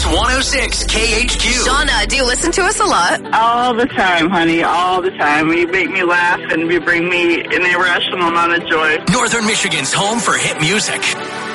Hits 106 KHQ. Shauna, do you listen to us a lot? All the time, honey, all the time. You make me laugh and you bring me an irrational amount of joy. Northern Michigan's home for hit music.